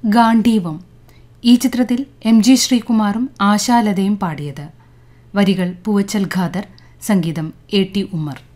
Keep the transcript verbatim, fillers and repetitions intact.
ഗാന്ധീവം ഈ ചിത്രത്തിൽ M G ശ്രീകുമാറും ആശാലതയും പാടിയത്. വരികൾ പൂവച്ചൽ ഖാദർ, സംഗീതം എ ടി ഉമ്മർ.